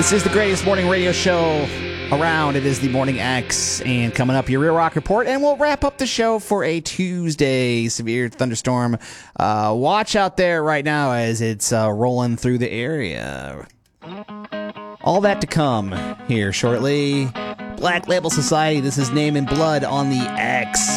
This is the greatest morning radio show around. It is the Morning X, and coming up, your Real Rock Report, and we'll wrap up the show for a Tuesday severe thunderstorm. Watch out there right now as it's rolling through the area. All that to come here shortly. Black Label Society, this is Name in Blood on the X.